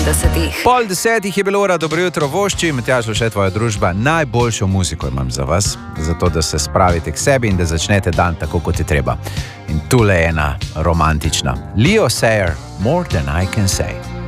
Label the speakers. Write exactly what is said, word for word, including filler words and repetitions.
Speaker 1: sedemdesetih.
Speaker 2: Pol desetih je bilo ura, dobro jutro, vošči, Matjaž Lovše, tvoja družba. Najboljšo muziko imam za vas, zato da se spravite k sebi in da začnete dan tako, kot je treba. In tule je ena romantična. Leo Sayer, More Than I Can Say.